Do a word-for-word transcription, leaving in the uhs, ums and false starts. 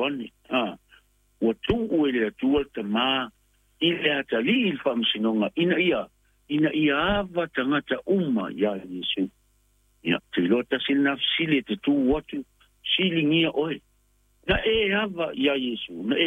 Ioane. Ah. Ua tu uele atua ta ma ile atali il famsinonga ina ia ina ia ava tangata uma ya Yesu. Ya, te lota sinafsile te tu watu silingia oe. Na e ava ya Yesu. Na e